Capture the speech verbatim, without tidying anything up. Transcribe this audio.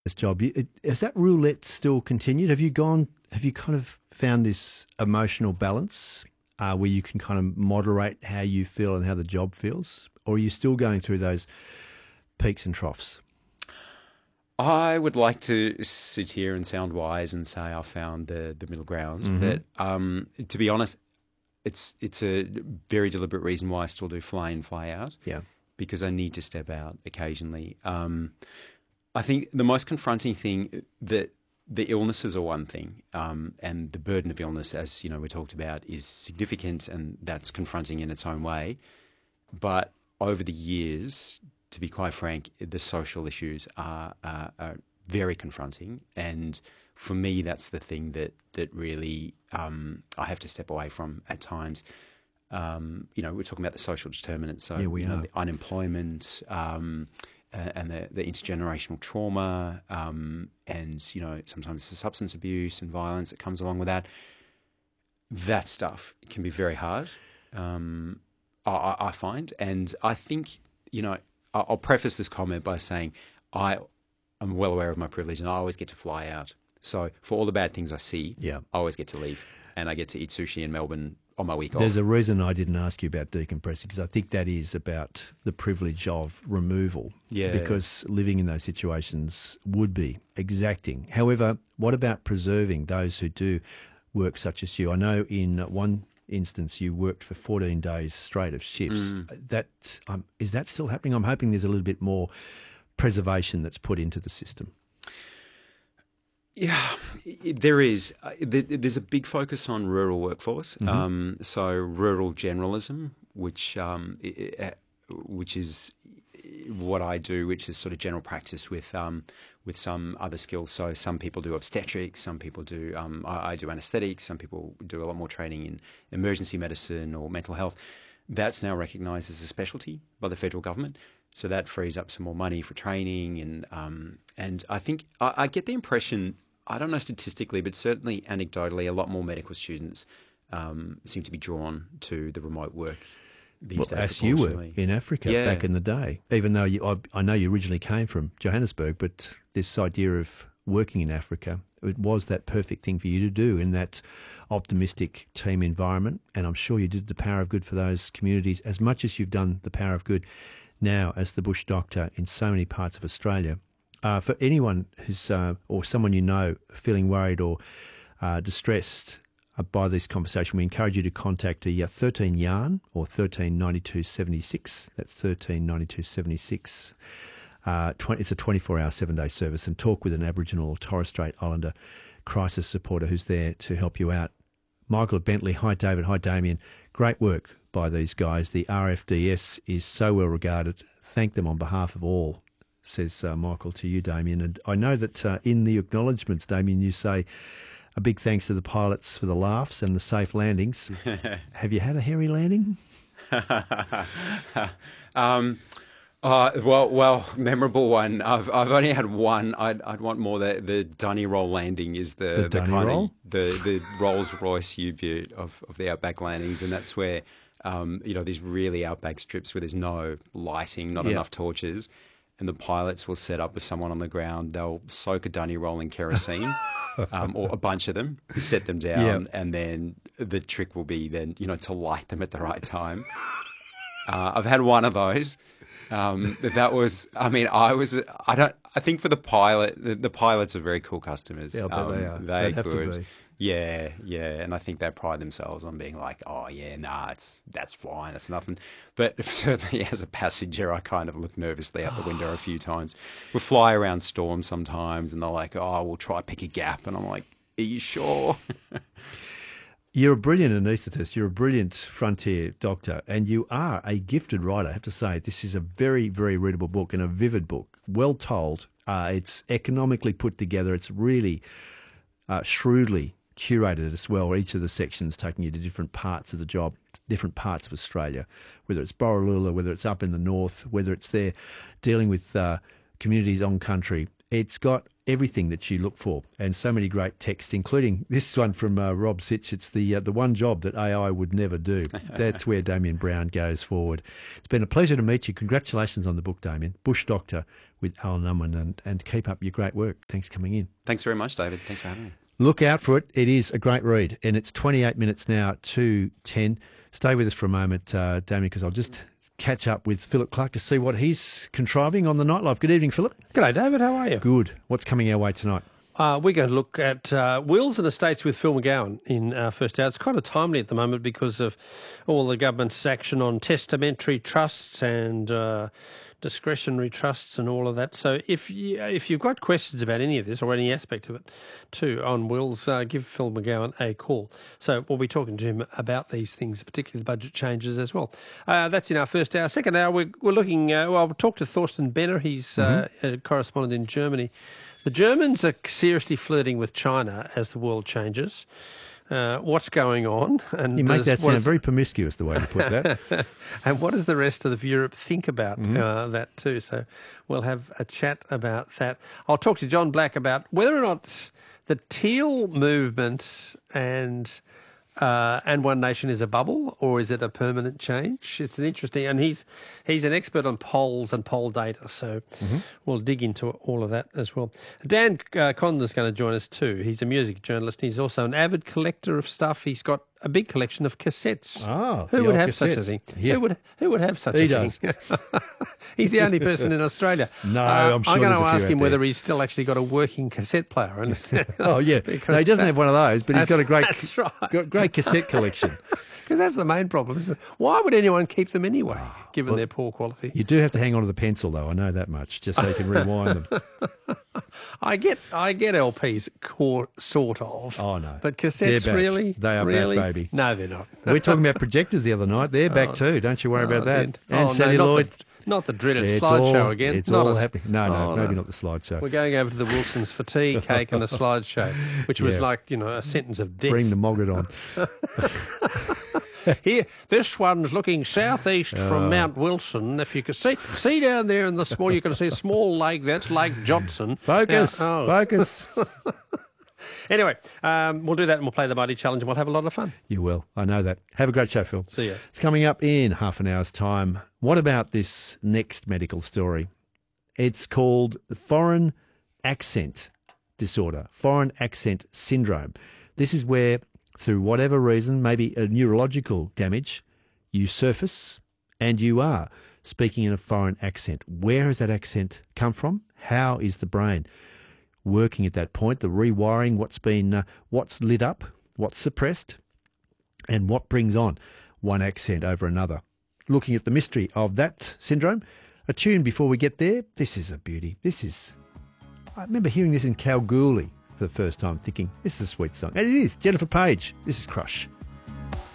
this job. You- it- Has that roulette still continued? Have you gone? Have you kind of found this emotional balance uh, where you can kind of moderate how you feel and how the job feels, or are you still going through those peaks and troughs? I would like to sit here and sound wise and say I found the, the middle ground. Mm-hmm. But um, to be honest, it's it's a very deliberate reason why I still do fly in, fly out. Yeah. Because I need to step out occasionally. Um, I think the most confronting thing that the illnesses are one thing, um, and the burden of illness, as you know, we talked about, is significant, and that's confronting in its own way. But over the years, to be quite frank, the social issues are, are, are very confronting, and for me, that's the thing that that really um, I have to step away from at times. Um, you know, we're talking about the social determinants, so Yeah, we you know, are. the unemployment um, uh, and the, the intergenerational trauma, um, and you know, sometimes the substance abuse and violence that comes along with that. That stuff can be very hard, um, I, I find, and I think you know, I'll I'll preface this comment by saying I am well aware of my privilege, and I always get to fly out. So for all the bad things I see, Yeah. I always get to leave, and I get to eat sushi in Melbourne on my week There's off. a reason I didn't ask you about decompressing, because I think that is about the privilege of removal. Yeah. Because living in those situations would be exacting. However, what about preserving those who do work such as you? I know in one instance you worked for fourteen days straight of shifts. That um, is that still happening? I'm hoping there's a little bit more preservation that's put into the system. Yeah, i- there is. Uh, there- There's a big focus on rural workforce. Um, so rural generalism, which um, i- i- uh, which is what I do, which is sort of general practice with um, with some other skills. So some people do obstetrics, some people do. Um, I, I do anaesthetics. Some people do a lot more training in emergency medicine or mental health. That's now recognised as a specialty by the federal government. So that frees up some more money for training, and um, and I think I, I get the impression, I don't know statistically, but certainly anecdotally, a lot more medical students um, seem to be drawn to the remote work these Well, days. as you were proportionally. in Africa Yeah. back in the day, even though you, I, I know you originally came from Johannesburg, but this idea of working in Africa, it was that perfect thing for you to do in that optimistic team environment. And I'm sure you did the power of good for those communities as much as you've done the power of good now as the bush doctor in so many parts of Australia. Uh, for anyone who's, uh, or someone you know, feeling worried or uh, distressed uh, by this conversation, we encourage you to contact a thirteen yarn or thirteen ninety-two seventy-six. That's thirteen ninety-two seventy-six. Uh, tw- it's a twenty-four hour, seven day service, and talk with an Aboriginal or Torres Strait Islander crisis supporter who's there to help you out. Michael of Bentley, hi David, hi Damien. Great work by these guys. The R F D S is so well regarded. Thank them on behalf of all, says uh, Michael to you, Damien. And I know that uh, in the acknowledgements, Damien, you say a big thanks to the pilots for the laughs and the safe landings. Have you had a hairy landing? um, uh, well, well, memorable one. I've I've only had one. I'd I'd want more. The the Dunny Roll landing is the The Dunny kind Roll? of the the Rolls Royce U-Butte of of the outback landings, and that's where um, you know, these really outback strips where there's no lighting, not Yeah. enough torches, and the pilots will set up with someone on the ground. They'll soak a Dunny Roll in kerosene. Um, or a bunch of them, set them down, Yeah. and then the trick will be then, you know, to light them at the right time. Uh, I've had one of those. Um, that was, I mean, I was, I don't, I think for the pilot, the, the pilots are very cool customers. Yeah, I bet um, they are. They're They'd have to good. be. Yeah, yeah, and I think they pride themselves on being like, oh yeah, nah, it's that's fine, it's nothing. But certainly as a passenger, I kind of look nervously out the window a few times. We fly around storms sometimes, and they're like, oh, we'll try pick a gap, and I'm like, are you sure? You're a brilliant anaesthetist. You're a brilliant frontier doctor, and you are a gifted writer. I have to say, this is a very, very readable book and a vivid book, well told. Uh, it's economically put together. It's really uh, shrewdly curated as well. Each of the sections taking you to different parts of the job, different parts of Australia, whether it's Borroloola, whether it's up in the north, whether it's there dealing with uh, communities on country. It's got everything that you look for, and so many great texts, including this one from uh, Rob Sitch. It's the uh, the one job that A I would never do. That's where Damien Brown goes forward. It's been a pleasure to meet you. Congratulations on the book, Damien. Bush Doctor with Alan Unwin, and, and keep up your great work. Thanks for coming in. Thanks very much, David. Thanks for having me. Look out for it. It is a great read, and it's twenty-eight minutes now to ten. Stay with us for a moment, uh, Damien, because I'll just catch up with Philip Clark to see what he's contriving on the nightlife. Good evening, Philip. G'day, David. How are you? Good. What's coming our way tonight? Uh, we're going to look at uh, Wills and Estates with Phil McGowan in our first hour. It's kind of timely at the moment because of all the government's action on testamentary trusts and uh, discretionary trusts and all of that. So if, you, if you've got questions about any of this or any aspect of it too on wills, uh, give Phil McGowan a call. So we'll be talking to him about these things, particularly the budget changes as well. Uh, that's in our first hour. Second hour, we're, we're looking, uh, well, we'll talk to Thorsten Benner. He's mm-hmm. uh, a correspondent in Germany. The Germans are seriously flirting with China as the world changes. Uh, what's going on? And you make that sound is, very promiscuous, the way you put that. And what does the rest of Europe think about mm-hmm. uh, that too? So we'll have a chat about that. I'll talk to John Black about whether or not the teal movement and uh, and One Nation is a bubble, or is it a permanent change? It's an interesting, and he's he's an expert on polls and poll data, so mm-hmm. we'll dig into all of that as well. Dan uh, Conden's going to join us too. He's a music journalist. He's also an avid collector of stuff. He's got a big collection of cassettes. Oh, who would have cassettes. such a thing? Yeah. Who would who would have such he a does. thing? He's the only person in Australia. No, uh, I'm sure I'm going there's to a few ask out him there. whether he's still actually got a working cassette player. Oh yeah, no, he doesn't have one of those, but he's got a great, that's right. got great cassette collection. Because that's the main problem, isn't it? Why would anyone keep them anyway, oh, given well, their poor quality? You do have to hang on to the pencil, though. I know that much, just so you can rewind them. I get, I get L Ps, core, sort of. Oh no, but cassettes they're back. really, They are really? back, baby. No, they're not. We were talking about projectors the other night. They're back Oh, too. Don't you worry oh, about that. oh, And no, celluloid. Not the, not the dreaded It's slideshow all, again. It's not all a, happening. No, no, oh, maybe no. not the slideshow. We're going over to the Wilsons for tea, cake, and a slideshow, which was Yeah. like you know a sentence of death. Bring the mogget on. Here, this one's looking southeast Oh. from Mount Wilson. If you can see, see down there in the small, you can see a small lake. That's Lake Johnson. Focus, Now- oh. focus. Anyway, um, we'll do that and we'll play the Mighty Challenge and we'll have a lot of fun. You will. I know that. Have a great show, Phil. See ya. It's coming up in half an hour's time. What about this next medical story? It's called foreign accent disorder, foreign accent syndrome. This is where, through whatever reason, maybe a neurological damage, you surface and you are speaking in a foreign accent. Where has that accent come from? How is the brain working at that point? The rewiring, what's been, uh, what's lit up, what's suppressed, and what brings on one accent over another. Looking at the mystery of that syndrome. A tune before we get there. This is a beauty. This is, I remember hearing this in Kalgoorlie for the first time, thinking, this is a sweet song. And it is. Jennifer Page. This is Crush.